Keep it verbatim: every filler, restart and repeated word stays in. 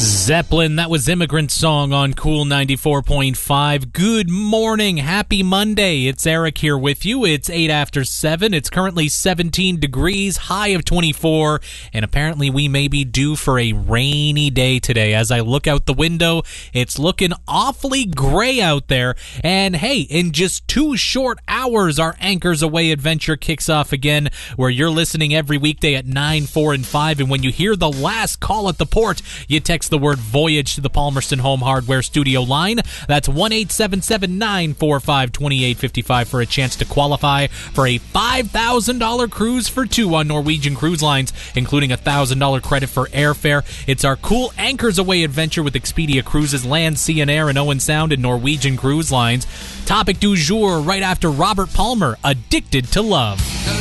Zeppelin, that was Immigrant Song on Cool ninety-four point five. Good morning, happy Monday. It's Eric here with you. It's eight after seven. It's currently seventeen degrees, high of twenty-four, and apparently we may be due for a rainy day today. As I look out the window, it's looking awfully gray out there. And hey, in just two short hours, our Anchors Away adventure kicks off again, where you're listening every weekday at nine, four, and five, and when you hear the last call at the port, you text the word Voyage to the Palmerston Home Hardware studio line. That's one eight seven seven, nine four five, two eight five five for a chance to qualify for a five thousand dollars cruise for two on Norwegian Cruise Lines, including a one thousand dollars credit for airfare. It's our cool Anchors Away adventure with Expedia Cruises, Land, Sea and Air, and Owen Sound and Norwegian Cruise Lines. Topic du jour right after Robert Palmer, Addicted to Love.